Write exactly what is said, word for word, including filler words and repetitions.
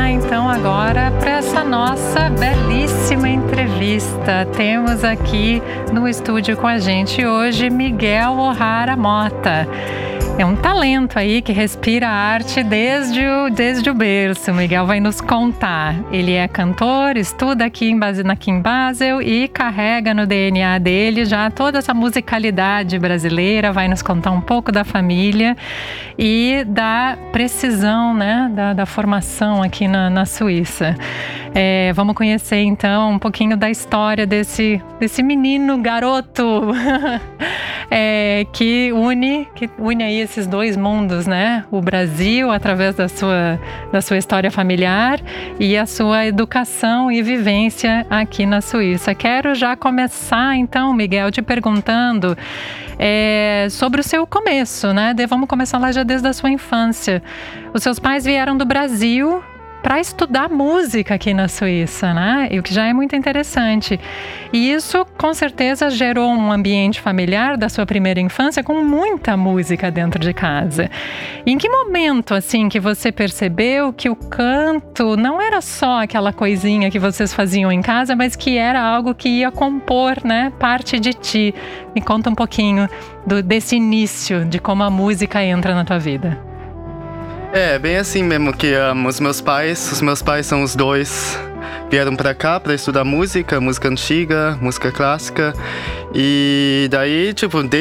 lá então agora para essa nossa belíssima entrevista. Temos aqui no estúdio com a gente hoje Miguel O'Hara Mota. É um talento aí que respira arte desde o, desde o berço. O Miguel vai nos contar. Ele é cantor, estuda aqui em Basel, aqui em Basel e carrega no D N A dele já toda essa musicalidade brasileira. Vai nos contar um pouco da família e da precisão, né, da, da formação aqui na, na Suíça. É, vamos conhecer então um pouquinho da história desse, desse menino, garoto, é, que une, que une aí esses dois mundos, né? O Brasil, através da sua, da sua história familiar e a sua educação e vivência aqui na Suíça. Quero já começar então, Miguel, te perguntando é, sobre o seu começo, né? Vamos começar lá já desde a sua infância. Os seus pais vieram do Brasil para estudar música aqui na Suíça, né? O que já é muito interessante. E isso, com certeza, gerou um ambiente familiar da sua primeira infância com muita música dentro de casa. E em que momento, assim, que você percebeu que o canto não era só aquela coisinha que vocês faziam em casa, mas que era algo que ia compor, né, parte de ti? Me conta um pouquinho do, desse início, de como a música entra na tua vida. É, bem assim mesmo que um, os meus pais, os meus pais são os dois, vieram pra cá pra estudar música, música antiga, música clássica. E daí, tipo,